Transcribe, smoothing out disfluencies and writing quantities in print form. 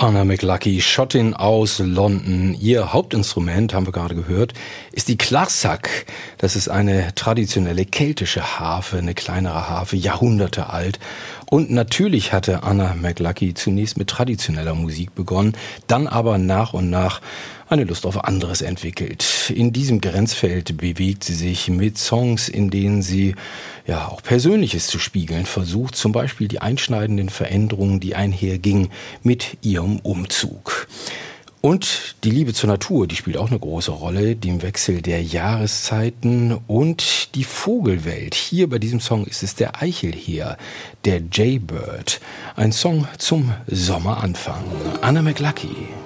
Anna McLuckie, Schottin aus London. Ihr Hauptinstrument, haben wir gerade gehört, ist die Clarsach. Das ist eine traditionelle keltische Harfe, eine kleinere Harfe, Jahrhunderte alt. Und natürlich hatte Anna McLuckie zunächst mit traditioneller Musik begonnen, dann aber nach und nach eine Lust auf anderes entwickelt. In diesem Grenzfeld bewegt sie sich mit Songs, in denen sie ja auch Persönliches zu spiegeln versucht, zum Beispiel die einschneidenden Veränderungen, die einhergingen mit ihrem Umzug. Und die Liebe zur Natur, die spielt auch eine große Rolle, dem Wechsel der Jahreszeiten und die Vogelwelt. Hier bei diesem Song ist es der Eichelheer, der Jaybird. Ein Song zum Sommeranfang. Anna McLuckie.